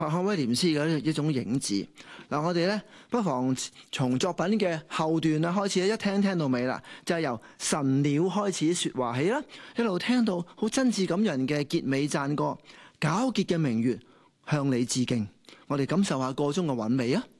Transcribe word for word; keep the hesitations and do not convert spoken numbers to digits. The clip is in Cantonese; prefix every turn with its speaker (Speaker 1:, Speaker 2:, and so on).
Speaker 1: 麥克威廉斯嘅一種影子。嗱，我哋咧不妨從作品嘅後段啊開始，一聽聽到尾啦，就係由神鳥開始說話起啦，一路聽到好真摯感人嘅結尾讚歌，皎潔嘅明月向你致敬。我哋感受下個中嘅韻味啊！